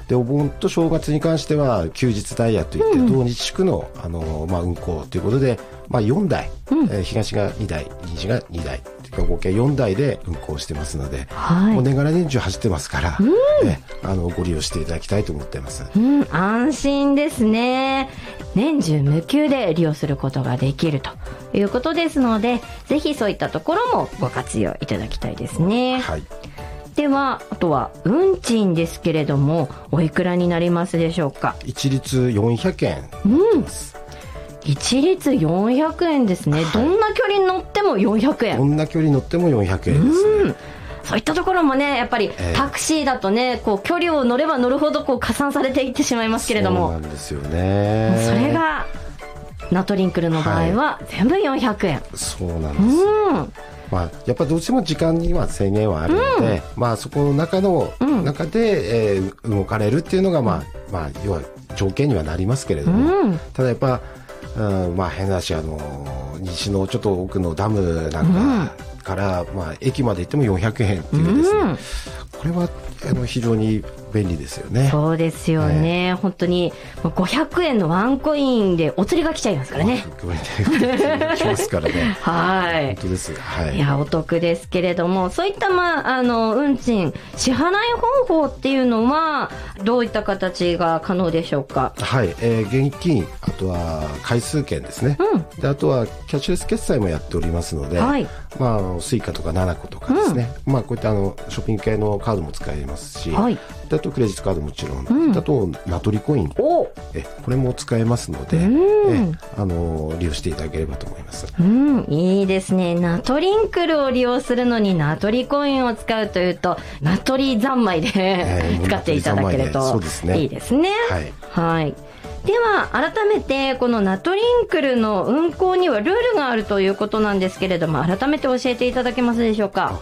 でお盆と正月に関しては休日ダイヤといって、同日祝の、運行ということで、4台、東が2台西が2台というか合計4台で運行してますので、もう年がら年中走ってますから、ご利用していただきたいと思っています。 安心ですね。年中無休で利用することができるということですので、ぜひそういったところもご活用いただきたいですね。ではあとは運賃ですけれども、おいくらになりますでしょうか？ 一律400円です。 一律400円ですね。どんな距離乗っても400円。 どんな距離乗っても400円ですね。 そういったところもね、やっぱりタクシーだとね、距離を乗れば乗るほど加算されていってしまいますけれども、 そうなんですよね。 それがナトリンクルの場合は全部400円。 そうなんです。やっぱりどうしても時間には制限はあるので、そこの中で、動かれるっていうのが、要は条件にはなりますけれども、ただやっぱ、変な話、西のちょっと奥のダムなんかから、駅まで行っても400円っていうですね、これは非常に便利ですよね。 そうですよね、本当に500円のワンコインでお釣りが来ちゃいますからね。 来ますからね。本当です。 いやお得ですけれども、そういった運賃支払い方法っていうのはどういった形が可能でしょうか？ 現金、あとは回数券ですね、であとはキャッシュレス決済もやっておりますので、スイカとかナナコとかですね、こういったショッピング系のカードも使えますし、あとクレジットカードもちろん、あとナトリコイン、これも使えますので、利用していただければと思います。 いいですね。ナトリンクルを利用するのにナトリコインを使うというと、ナトリ三昧で使っていただけるといいですね。では改めてこのナトリンクルの運行にはルールがあるということなんですけれども、改めて教えていただけますでしょうか？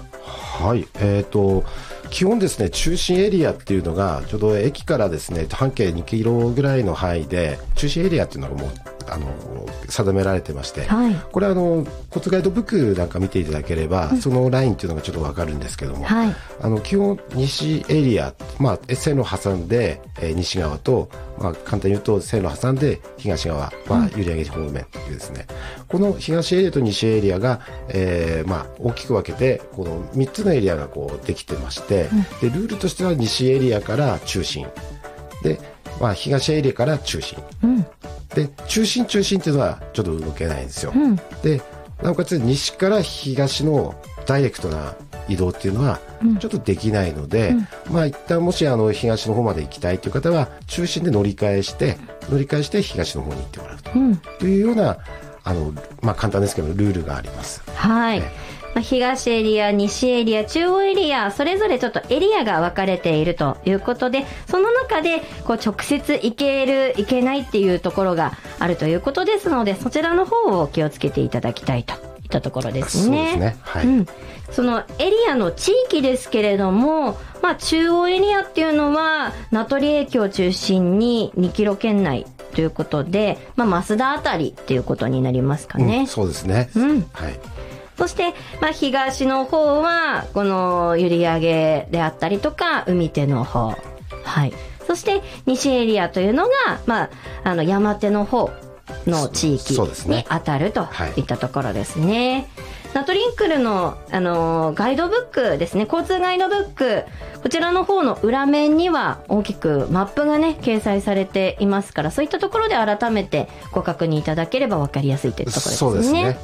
基本ですね、中心エリアっていうのがちょうど駅からですね半径2キロぐらいの範囲で中心エリアっていうのがもう定められてまして、これは交通ガイドブックなんか見ていただければ、そのラインっていうのがちょっと分かるんですけども、基本西エリア、線路を挟んで、西側と、簡単に言うと線路を挟んで東側、閖上方面というですね、この東エリアと西エリアが、大きく分けてこの3つのエリアができてまして、でルールとしては西エリアから中心で、東エリアから中心、で中心っていうのはちょっと動けないんですよ、でなおかつ西から東のダイレクトな移動っていうのはちょっとできないので、一旦もし東の方まで行きたいという方は中心で乗り換えして東の方に行ってもらうというような簡単ですけどルールがあります。 東エリア、西エリア、中央エリア、それぞれちょっとエリアが分かれているということで、その中で直接行ける行けないっていうところがあるということですので、そちらの方を気をつけていただきたいといったところですね。そのエリアの地域ですけれども、中央エリアっていうのは名取駅を中心に2キロ圏内ということで、増田あたりっていうことになりますかね。 そうですね。 そして、東の方はこの閖上であったりとか海手の方、そして西エリアというのが、山手の方の地域に当たるといったところですね。ナトリンクルの、ガイドブックですね、交通ガイドブック、こちらの方の裏面には大きくマップがね掲載されていますから、そういったところで改めてご確認いただければ分かりやすいというところですね。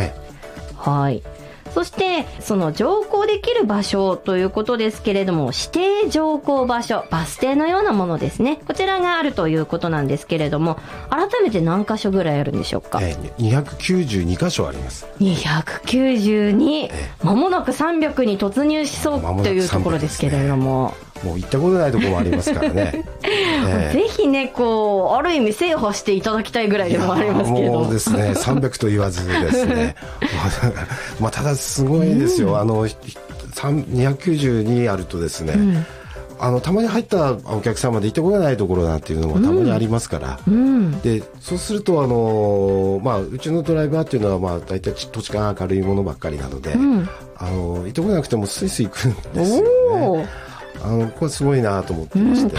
そしてその乗降できる場所ということですけれども、指定乗降場所、バス停のようなものですね、こちらがあるということなんですけれども、改めて何箇所ぐらいあるんでしょうか？ 292箇所あります。 292、間もなく300に突入しそうというところですけれども、 もう行ったことないところもありますからね。 ぜひねある意味制覇していただきたいぐらいでもありますけれども、 もうですね300と言わずですねただすごいですよ、292あるとですね、たまに入ったお客様で行ったことないところなんていうのもたまにありますから、でそうするとうちのドライバーっていうのは大体土地勘明るいものばっかりなので、行ったことなくてもスイスイ行くんですよね。これすごいなと思ってまして、